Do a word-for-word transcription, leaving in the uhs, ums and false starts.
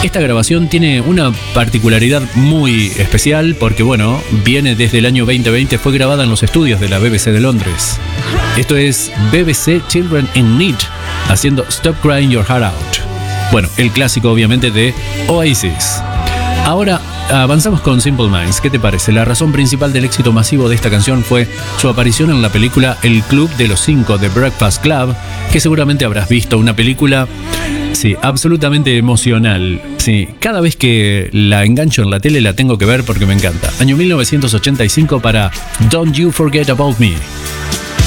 Esta grabación tiene una particularidad muy especial porque, bueno, viene desde el año veinte veinte, fue grabada en los estudios de la B B C de Londres. Esto es B B C Children in Need, haciendo Stop Crying Your Heart Out. Bueno, el clásico obviamente de Oasis. Ahora avanzamos con Simple Minds. ¿Qué te parece? La razón principal del éxito masivo de esta canción fue su aparición en la película El Club de los Cinco, The Breakfast Club, que seguramente habrás visto, una película, sí, absolutamente emocional. Sí, cada vez que la engancho en la tele la tengo que ver porque me encanta. Año mil novecientos ochenta y cinco para Don't You Forget About Me.